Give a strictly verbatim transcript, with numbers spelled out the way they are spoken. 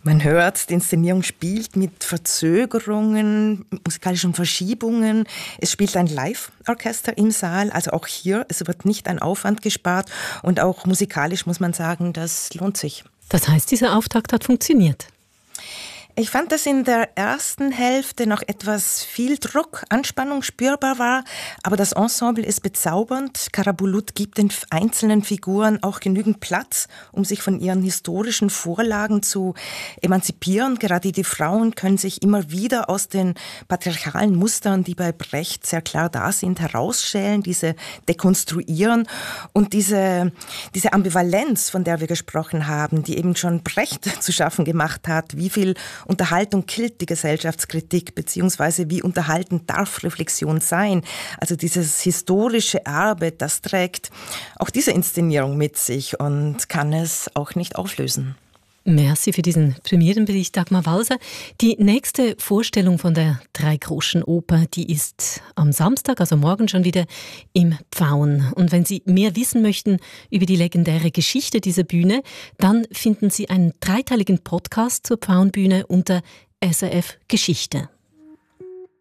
Man hört, die Inszenierung spielt mit Verzögerungen, musikalischen Verschiebungen. Es spielt ein Live-Orchester im Saal, also auch hier, es wird nicht an Aufwand gespart und auch musikalisch muss man sagen, das lohnt sich. Das heißt, dieser Auftakt hat funktioniert? Ich fand, dass in der ersten Hälfte noch etwas viel Druck, Anspannung spürbar war, aber das Ensemble ist bezaubernd. Karabulut gibt den einzelnen Figuren auch genügend Platz, um sich von ihren historischen Vorlagen zu emanzipieren. Gerade die Frauen können sich immer wieder aus den patriarchalen Mustern, die bei Brecht sehr klar da sind, herausschälen, diese dekonstruieren und diese, diese Ambivalenz, von der wir gesprochen haben, die eben schon Brecht zu schaffen gemacht hat, wie viel Unterhaltung killt die Gesellschaftskritik, beziehungsweise wie unterhalten darf Reflexion sein. Also dieses historische Erbe, das trägt auch diese Inszenierung mit sich und kann es auch nicht auflösen. Merci für diesen Premierenbericht, Dagmar Walser. Die nächste Vorstellung von der Dreigroschenoper, die ist am Samstag, also morgen schon wieder im Pfauen. Und wenn Sie mehr wissen möchten über die legendäre Geschichte dieser Bühne, dann finden Sie einen dreiteiligen Podcast zur Pfauenbühne unter S R F Geschichte.